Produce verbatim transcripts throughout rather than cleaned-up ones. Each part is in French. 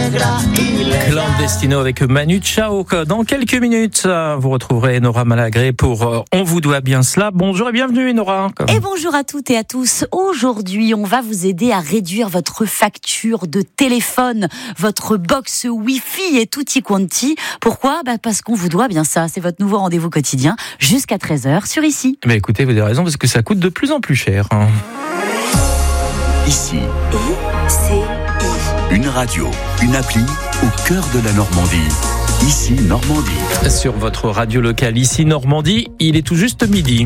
Clandestino avec Manu Chao. Dans quelques minutes, vous retrouverez Nora Malagré pour On vous doit bien cela. Bonjour et bienvenue Nora. Et bonjour à toutes et à tous. Aujourd'hui, on va vous aider à réduire votre facture de téléphone, votre box Wi-Fi et tutti quanti. Pourquoi ? Bah parce qu'on vous doit bien ça. C'est votre nouveau rendez-vous quotidien jusqu'à treize heures sur Ici. Mais écoutez, vous avez raison parce que ça coûte de plus en plus cher. Ici. Ici. Une radio, une appli au cœur de la Normandie. Ici, Normandie. Sur votre radio locale, Ici, Normandie, il est tout juste midi.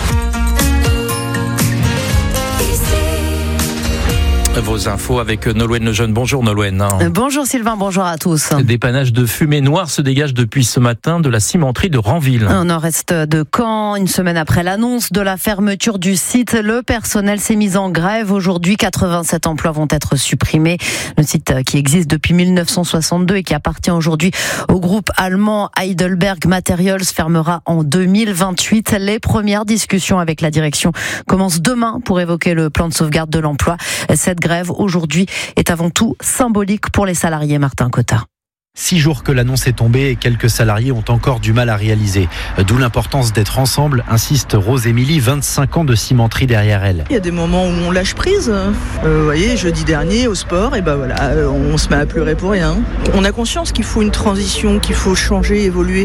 Vos infos avec Nolwenn Lejeune. Bonjour Nolwenn. Bonjour Sylvain, bonjour à tous. Des panaches de fumée noire se dégagent depuis ce matin de la cimenterie de Ranville. Au nord-est de Caen, une semaine après l'annonce de la fermeture du site, le personnel s'est mis en grève. Aujourd'hui, quatre-vingt-sept emplois vont être supprimés. Le site qui existe depuis mille neuf cent soixante-deux et qui appartient aujourd'hui au groupe allemand Heidelberg Materials fermera en deux mille vingt-huit. Les premières discussions avec la direction commencent demain pour évoquer le plan de sauvegarde de l'emploi. Cette grève aujourd'hui est avant tout symbolique pour les salariés. Martin Cotta. Six jours que l'annonce est tombée et quelques salariés ont encore du mal à réaliser. D'où l'importance d'être ensemble, insiste Rose-Émilie, vingt-cinq ans de cimenterie derrière elle. Il y a des moments où on lâche prise. Euh, vous voyez, jeudi dernier au sport, et ben voilà, on se met à pleurer pour rien. On a conscience qu'il faut une transition, qu'il faut changer, évoluer,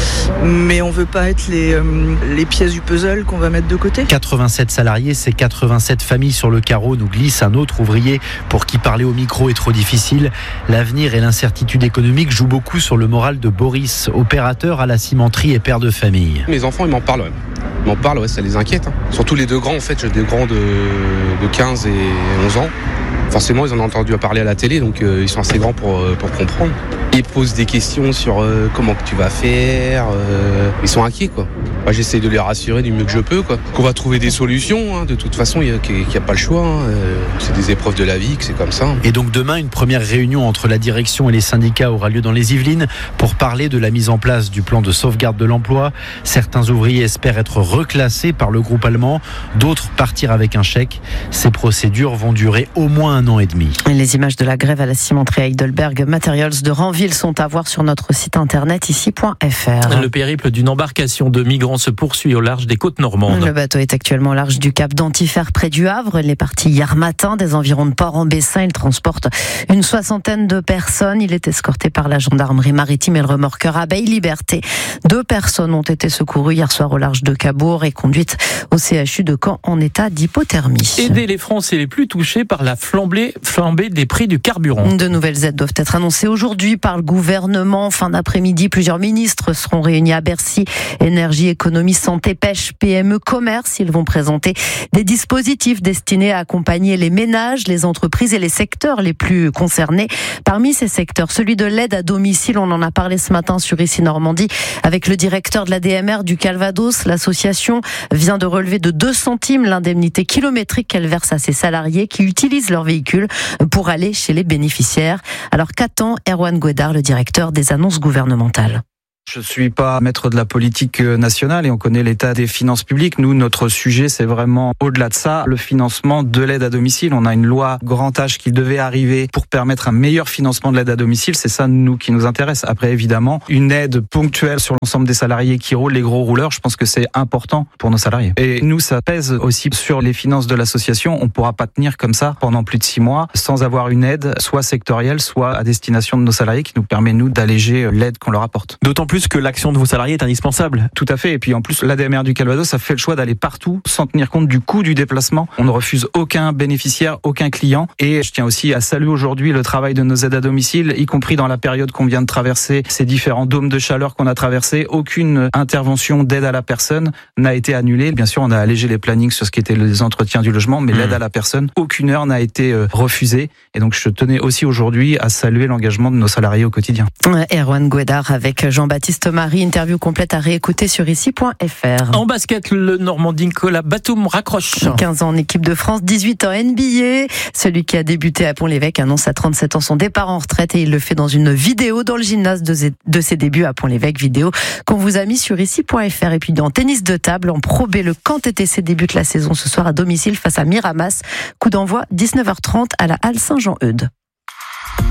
mais on veut pas être les, euh, les pièces du puzzle qu'on va mettre de côté. quatre-vingt-sept salariés, c'est quatre-vingt-sept familles sur le carreau, nous glisse un autre ouvrier pour qui parler au micro est trop difficile. L'avenir et l'incertitude économique joue beaucoup sur le moral de Boris, opérateur à la cimenterie et père de famille. Mes enfants, ils m'en parlent, ouais. Ils m'en parlent, ouais, ça les inquiète. Hein. Surtout les deux grands, en fait, j'ai deux grands de, de quinze et onze ans. Forcément, ils en ont entendu parler à la télé, donc euh, ils sont assez grands pour, euh, pour comprendre. Ils posent des questions sur euh, comment que tu vas faire. Euh, ils sont inquiets, quoi. Moi, j'essaie de les rassurer du mieux que je peux, quoi. Qu'on va trouver des solutions. Hein. De toute façon, il n'y a, a pas le choix. Hein. Euh, c'est des épreuves de la vie, que c'est comme ça. Hein. Et donc demain, une première réunion entre la direction et les syndicats aura lieu dans les Yvelines pour parler de la mise en place du plan de sauvegarde de l'emploi. Certains ouvriers espèrent être reclassés par le groupe allemand, d'autres partir avec un chèque. Ces procédures vont durer au moins un an et demi. Les images de la grève à la cimenterie Heidelberg Materials de Ranville sont à voir sur notre site internet ici point f r. Le périple d'une embarcation de migrants se poursuit au large des côtes normandes. Le bateau est actuellement au large du cap d'Antifer près du Havre. Il est parti hier matin des environs de Port-en-Bessin. Il transporte une soixantaine de personnes. Il est escorté par la gendarmerie maritime et le remorqueur Abeille Liberté. Deux personnes ont été secourues hier soir au large de Cabourg et conduites au C H U de Caen en état d'hypothermie. Aider les Français les plus touchés par la flambée, flambée des prix du carburant. De nouvelles aides doivent être annoncées aujourd'hui par le gouvernement. Fin d'après-midi, plusieurs ministres seront réunis à Bercy. Énergie, économie, santé, pêche, P M E, commerce. Ils vont présenter des dispositifs destinés à accompagner les ménages, les entreprises et les secteurs les plus concernés. Parmi ces secteurs, celui de l'aide à domicile. On en a parlé ce matin sur Ici Normandie avec le directeur de la D M R du Calvados. L'association vient de relever de deux centimes l'indemnité kilométrique qu'elle verse à ses salariés qui utilisent leur véhicule pour aller chez les bénéficiaires. Alors qu'attend Erwan Guedar, le directeur des annonces gouvernementales? Je suis pas maître de la politique nationale et on connaît l'état des finances publiques. Nous, notre sujet, c'est vraiment au-delà de ça, le financement de l'aide à domicile. On a une loi grand âge qui devait arriver pour permettre un meilleur financement de l'aide à domicile. C'est ça, nous, qui nous intéresse. Après, évidemment, une aide ponctuelle sur l'ensemble des salariés qui roulent, les gros rouleurs, je pense que c'est important pour nos salariés. Et nous, ça pèse aussi sur les finances de l'association. On pourra pas tenir comme ça pendant plus de six mois sans avoir une aide, soit sectorielle, soit à destination de nos salariés qui nous permet, nous, d'alléger l'aide qu'on leur apporte. D'autant plus que l'action de vos salariés est indispensable. Tout à fait. Et puis en plus, l'A D M R du Calvados a fait le choix d'aller partout sans tenir compte du coût du déplacement. On ne refuse aucun bénéficiaire, aucun client. Et je tiens aussi à saluer aujourd'hui le travail de nos aides à domicile, y compris dans la période qu'on vient de traverser, ces différents dômes de chaleur qu'on a traversés. Aucune intervention d'aide à la personne n'a été annulée. Bien sûr, on a allégé les plannings sur ce qui était les entretiens du logement, mais mmh. l'aide à la personne, aucune heure n'a été refusée. Et donc, je tenais aussi aujourd'hui à saluer l'engagement de nos salariés au quotidien. Erwan Guedar avec Jean-Baptiste Marie, interview complète à réécouter sur ici point f r. En basket, le Normandie Nicolas Batum raccroche. quinze ans en équipe de France, dix-huit ans N B A. Celui qui a débuté à Pont-l'Évêque annonce à trente-sept ans son départ en retraite et il le fait dans une vidéo dans le gymnase de ses débuts à Pont-l'Évêque, vidéo qu'on vous a mis sur ici point f r. Et puis en tennis de table, en Pro B, le Caen T T C débute la saison ce soir à domicile face à Miramas. Coup d'envoi dix-neuf heures trente à la Halle Saint-Jean-Eudes.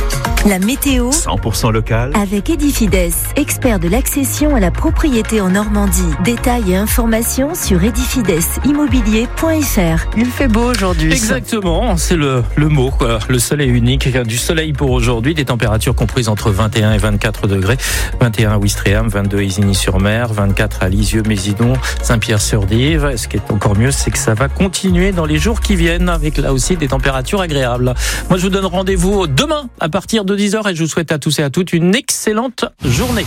La météo cent pour cent local. avec Edifides, expert de l'accession à la propriété en Normandie. Détails et informations sur edifides immobilier point f r. Il fait beau aujourd'hui. Exactement, c'est le, le mot, quoi. Le soleil unique, du soleil pour aujourd'hui, des températures comprises entre vingt et un et vingt-quatre degrés. vingt et un à Ouistreham, vingt-deux à Isigny-sur-Mer, vingt-quatre à Lisieux, Mésidon, Saint-Pierre-sur-Dive. Ce qui est encore mieux, c'est que ça va continuer dans les jours qui viennent, avec là aussi des températures agréables. Moi, je vous donne rendez-vous demain à partir de dix heures et je vous souhaite à tous et à toutes une excellente journée.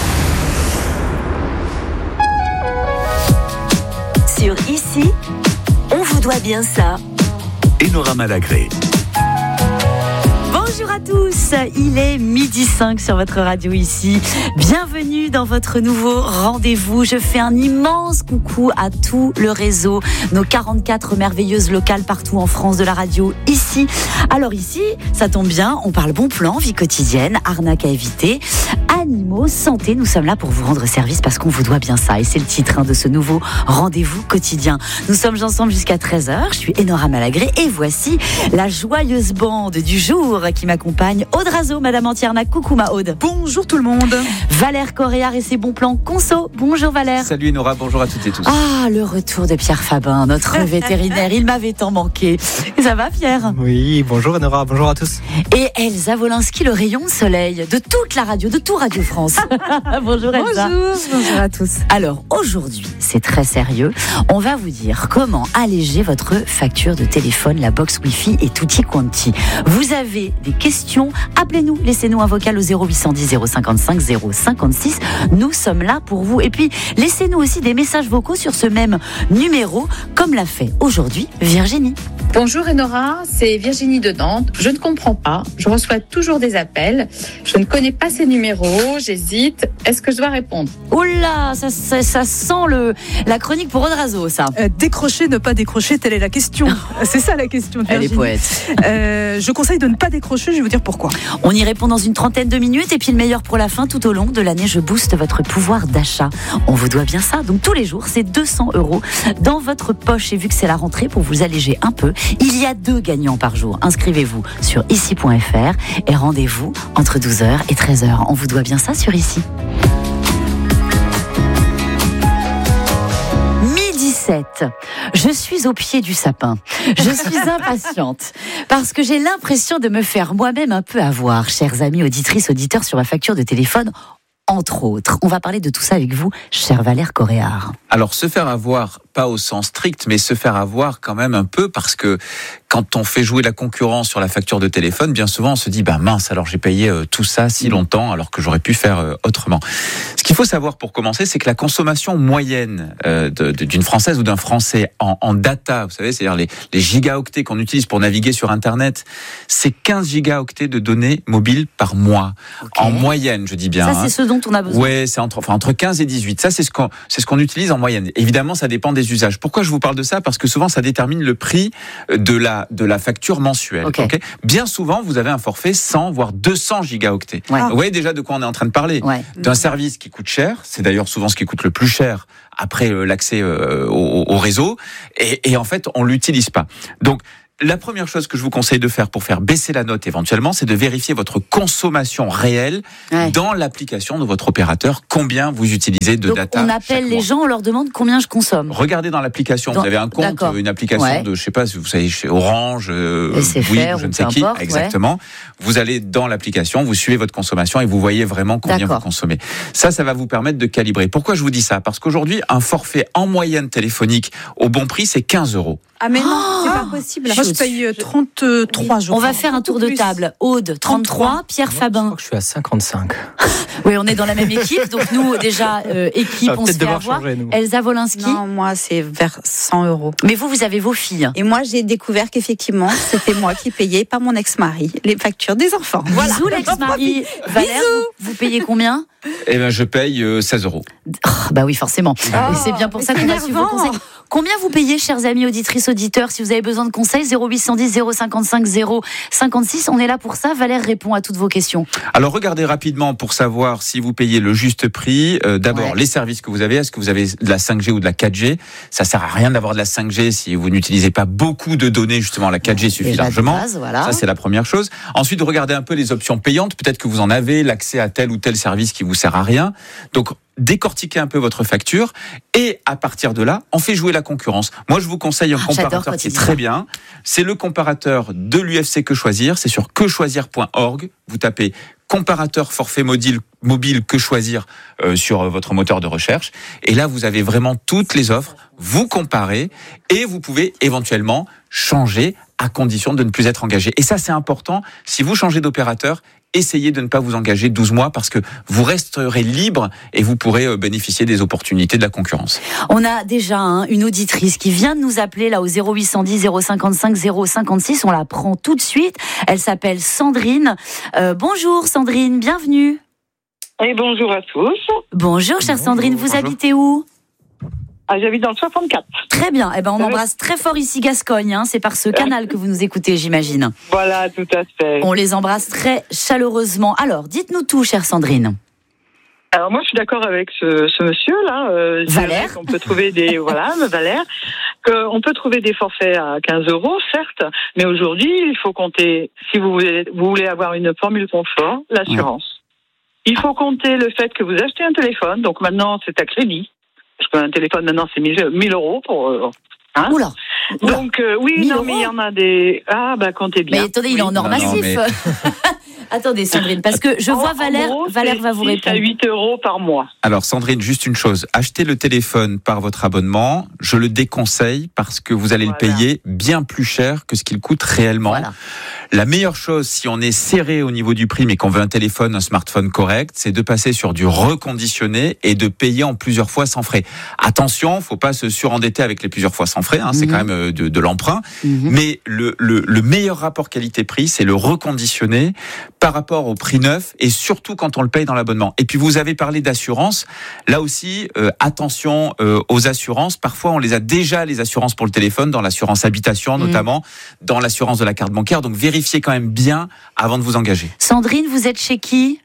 Sur Ici, on vous doit bien ça. Enora Malagré. Bonjour à tous, il est midi cinq sur votre radio ici. Bienvenue dans votre nouveau rendez-vous. Je fais un immense coucou à tout le réseau, nos quarante-quatre merveilleuses locales partout en France de la radio ici. Alors ici, ça tombe bien, on parle bon plan, vie quotidienne, arnaque à éviter, animaux, santé. Nous sommes là pour vous rendre service parce qu'on vous doit bien ça. Et c'est le titre hein, de ce nouveau rendez-vous quotidien. Nous sommes ensemble jusqu'à treize heures. Je suis Enora Malagré et voici la joyeuse bande du jour qui m'accompagne. Aude Razo, Madame Antiernac. Coucou ma Aude. Bonjour tout le monde. Valère Coréard et ses bons plans conso. Bonjour Valère. Salut Enora, bonjour à toutes et tous. Ah, le retour de Pierre Fabin, notre vétérinaire. Il m'avait tant manqué. Ça va Pierre? Oui, bonjour Enora, bonjour à tous. Et Elsa Wolinski, le rayon de soleil de toute la radio, de tout Radio France. Bonjour Elsa. Bonjour, bonjour à tous. Alors aujourd'hui, c'est très sérieux. On va vous dire comment alléger votre facture de téléphone, la box Wi-Fi et tutti quanti. Vous avez des questions, appelez-nous, laissez-nous un vocal au zéro huit cent dix zéro cinquante-cinq zéro cinquante-six. Nous sommes là pour vous. Et puis, laissez-nous aussi des messages vocaux sur ce même numéro, comme l'a fait aujourd'hui Virginie. Bonjour Enora, c'est Virginie de Nantes. Je ne comprends pas, je reçois toujours des appels. Je ne connais pas ces numéros, j'hésite. Est-ce que je dois répondre? Oula, ça, ça, ça sent le, la chronique pour Aude Razo, ça. Euh, décrocher, ne pas décrocher, telle est la question. C'est ça la question de Virginie. Elle est poète. Euh, je conseille de ne pas décrocher, je vais vous dire pourquoi. On y répond dans une trentaine de minutes et puis le meilleur pour la fin, tout au long de l'année, je booste votre pouvoir d'achat. On vous doit bien ça, donc tous les jours, c'est deux cents euros dans votre poche. Et vu que c'est la rentrée, pour vous alléger un peu, il y a deux gagnants par jour. Inscrivez-vous sur ici point f r et rendez-vous entre douze heures et treize heures. On vous doit bien ça sur Ici. midi sept. Je suis au pied du sapin. Je suis impatiente parce que j'ai l'impression de me faire moi-même un peu avoir, chers amis auditrices, auditeurs, sur ma facture de téléphone. Entre autres, on va parler de tout ça avec vous, cher Valère Coréard. Alors, se faire avoir, pas au sens strict, mais se faire avoir quand même un peu, parce que quand on fait jouer la concurrence sur la facture de téléphone, bien souvent on se dit, bah mince, alors j'ai payé euh, tout ça si longtemps, alors que j'aurais pu faire euh, autrement. Ce qu'il faut savoir pour commencer, c'est que la consommation moyenne euh, de, de, d'une Française ou d'un Français en, en data, vous savez, c'est-à-dire les, les gigaoctets qu'on utilise pour naviguer sur Internet, c'est quinze gigaoctets de données mobiles par mois. Okay. En moyenne, je dis bien. Ça, c'est ce dont on a besoin. Ouais, c'est entre, enfin, entre quinze et dix-huit. Ça, c'est ce qu'on, c'est ce qu'on utilise en moyenne. Évidemment, ça dépend des usages. Pourquoi je vous parle de ça? Parce que souvent, ça détermine le prix de la, de la facture mensuelle. Okay. Okay. Bien souvent, vous avez un forfait cent, voire deux cents gigaoctets. Ouais. Vous voyez déjà de quoi on est en train de parler. Ouais. D'un service qui coûte cher. C'est d'ailleurs souvent ce qui coûte le plus cher après l'accès au, au réseau. Et, et en fait, on l'utilise pas. Donc, la première chose que je vous conseille de faire pour faire baisser la note éventuellement, c'est de vérifier votre consommation réelle ouais. dans l'application de votre opérateur, combien vous utilisez de Donc data. On appelle les gens, on leur demande combien je consomme. Regardez dans l'application, dans... vous avez un compte, D'accord. une application ouais. de, je sais pas, vous savez, chez Orange, euh, oui, je ne sais qui, importe, exactement. Ouais. Vous allez dans l'application, vous suivez votre consommation et vous voyez vraiment combien D'accord. vous consommez. Ça, ça va vous permettre de calibrer. Pourquoi je vous dis ça? Parce qu'aujourd'hui, un forfait en moyenne téléphonique au bon prix, c'est quinze euros. Ah mais non, oh, c'est pas possible. Moi je paye trente-trois jours. On va faire un tour de table. Aude, trente-trois, Pierre Moi, Fabin. Je crois que je suis à cinquante-cinq. Oui, on est dans la même équipe, donc nous déjà euh, équipe, on, on se fait avoir. Changer, Elsa Wolinski. Non, moi c'est vers cent euros. Mais vous, vous avez vos filles. Et moi j'ai découvert qu'effectivement c'était moi qui payais, pas mon ex-mari, les factures des enfants. Voilà. Bisous l'ex-mari. Valère, vous, vous payez combien? Eh ben je paye euh, seize euros. Oh, bah oui, forcément. Oh, et c'est bien pour ça qu'on a su vos conseils. Combien vous payez, chers amis auditrices, auditeurs? Si vous avez besoin de conseils, zéro huit cent dix, zéro cinquante-cinq, zéro cinquante-six. On est là pour ça. Valère répond à toutes vos questions. Alors, regardez rapidement pour savoir si vous payez le juste prix. Euh, d'abord, ouais. les services que vous avez. Est-ce que vous avez de la cinq G ou de la quatre G? Ça sert à rien d'avoir de la cinq G si vous n'utilisez pas beaucoup de données. Justement, la quatre G suffit Déjà largement. Base, voilà. Ça, c'est la première chose. Ensuite, regardez un peu les options payantes. Peut-être que vous en avez l'accès à tel ou tel service qui vous sert à rien. Donc, décortiquez un peu votre facture et à partir de là, on fait jouer la concurrence. Moi, je vous conseille un ah, comparateur qui est très bien. C'est le comparateur de l'U F C Que Choisir. C'est sur que choisir point org. Vous tapez comparateur forfait mobile, mobile Que Choisir euh, sur votre moteur de recherche. Et là, vous avez vraiment toutes les offres. Vous comparez et vous pouvez éventuellement changer à condition de ne plus être engagé. Et ça, c'est important. Si vous changez d'opérateur, essayez de ne pas vous engager douze mois parce que vous resterez libre et vous pourrez bénéficier des opportunités de la concurrence. On a déjà hein, une auditrice qui vient de nous appeler là au zéro huit cent dix, zéro cinquante-cinq, zéro cinquante-six. On la prend tout de suite. Elle s'appelle Sandrine. Euh, bonjour Sandrine, bienvenue. Et bonjour à tous. Bonjour chère bonjour, Sandrine, vous bonjour. habitez où? Ah, j'habite dans le soixante-quatre. Très bien. Eh ben, on embrasse très fort ici Gascogne. Hein. C'est par ce canal que vous nous écoutez, j'imagine. Voilà, tout à fait. On les embrasse très chaleureusement. Alors, dites-nous tout, chère Sandrine. Alors moi, je suis d'accord avec ce, ce monsieur-là. Euh, Valère. On peut trouver des voilà, Valère. Que on peut trouver des forfaits à quinze euros, certes, mais aujourd'hui, il faut compter. Si vous voulez, vous voulez avoir une formule confort, l'assurance. Ouais. Il faut compter le fait que vous achetez un téléphone. Donc maintenant, c'est à crédit. Parce qu'un téléphone, maintenant, c'est mille euros pour... Euh, hein Oula, Oula. Donc, euh, oui, non, mais il y en a des... Ah, bah, comptez bien. Mais attendez, il est en or non, massif. Non, mais... Attendez, Sandrine, parce que je vois en, Valère, en gros, Valère va vous répondre. à huit euros par mois. Alors, Sandrine, juste une chose. Achetez le téléphone par votre abonnement. Je le déconseille parce que vous allez voilà. le payer bien plus cher que ce qu'il coûte réellement. Voilà. La meilleure chose, si on est serré au niveau du prix, mais qu'on veut un téléphone, un smartphone correct, c'est de passer sur du reconditionné et de payer en plusieurs fois sans frais. Attention, faut pas se surendetter avec les plusieurs fois sans frais, hein, mmh. c'est quand même de, de l'emprunt. Mmh. Mais le, le, le meilleur rapport qualité-prix, c'est le reconditionné par rapport au prix neuf et surtout quand on le paye dans l'abonnement. Et puis vous avez parlé d'assurance. Là aussi, euh, attention euh, aux assurances. Parfois, on les a déjà, les assurances pour le téléphone, dans l'assurance habitation notamment, mmh. dans l'assurance de la carte bancaire. Donc vérifiez quand même bien avant de vous engager. Sandrine, vous êtes chez qui?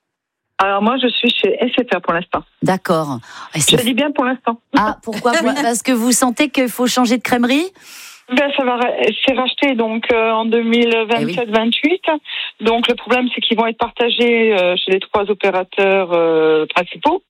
Alors moi, je suis chez S F R pour l'instant. D'accord. Je dis bien pour l'instant. Ah, pourquoi? Parce que vous sentez qu'il faut changer de crèmerie? Ben, ça va, c'est racheté donc euh, en deux mille vingt-sept vingt-huit. Eh oui. Donc le problème, c'est qu'ils vont être partagés euh, chez les trois opérateurs euh, principaux.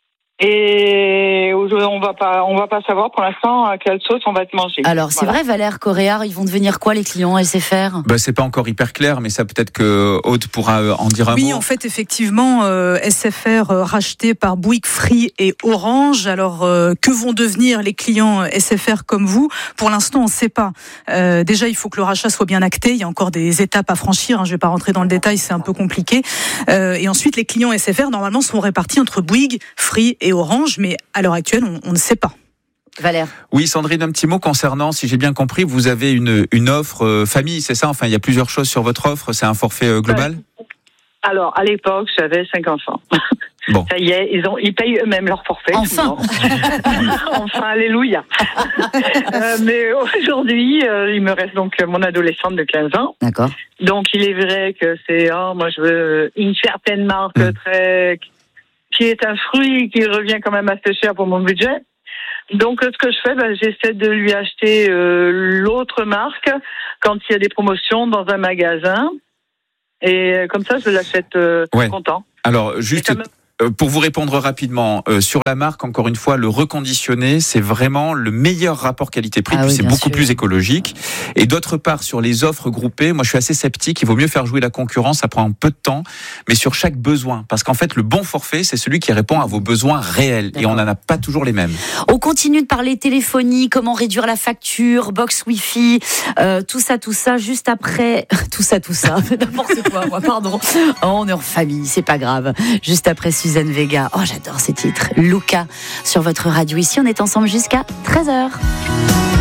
Et on va pas, on va pas savoir pour l'instant à quelle sauce on va être mangé. Alors c'est voilà. vrai, Valère Coréard, ils vont devenir quoi les clients S F R? Bah c'est pas encore hyper clair, mais ça peut-être que Aude pourra en dire un oui, mot. Oui, en fait, effectivement, euh, S F R euh, racheté par Bouygues, Free et Orange. Alors euh, que vont devenir les clients S F R comme vous? Pour l'instant, on ne sait pas. Euh, déjà, il faut que le rachat soit bien acté. Il y a encore des étapes à franchir. Hein. Je vais pas rentrer dans le détail, c'est un peu compliqué. Euh, et ensuite, les clients S F R normalement seront répartis entre Bouygues, Free et Orange, mais à l'heure actuelle, on, on ne sait pas. Valère. Oui, Sandrine, un petit mot concernant, si j'ai bien compris, vous avez une, une offre euh, famille, c'est ça? Enfin, il y a plusieurs choses sur votre offre, c'est un forfait euh, global? Alors, à l'époque, j'avais cinq enfants. Bon. Ça y est, ils, ont, ils payent eux-mêmes leur forfait. Enfin Enfin, alléluia. euh, mais aujourd'hui, euh, il me reste donc mon adolescente de quinze ans. D'accord. Donc, il est vrai que c'est, oh, moi, je veux une certaine marque mmh. très... qui est un fruit qui revient quand même assez cher pour mon budget. Donc, ce que je fais, ben, j'essaie de lui acheter euh, l'autre marque quand il y a des promotions dans un magasin. Et comme ça, je l'achète euh, ouais. content. Alors, juste... Pour vous répondre rapidement, euh, sur la marque, encore une fois, le reconditionné, c'est vraiment le meilleur rapport qualité-prix, ah puis oui, c'est beaucoup sûr. plus écologique. Et d'autre part, sur les offres groupées, moi je suis assez sceptique, il vaut mieux faire jouer la concurrence, ça prend un peu de temps, mais sur chaque besoin. Parce qu'en fait, le bon forfait, c'est celui qui répond à vos besoins réels. D'accord. Et on n'en a pas toujours les mêmes. On continue de parler téléphonie, comment réduire la facture, box Wi-Fi, euh, tout ça, tout ça, juste après... tout ça, tout ça, n'importe quoi, moi, pardon. Oh, on est en famille, c'est pas grave. Juste après Suzanne Vega. Oh, j'adore ces titres. Luca sur votre radio. Ici, on est ensemble jusqu'à treize heures.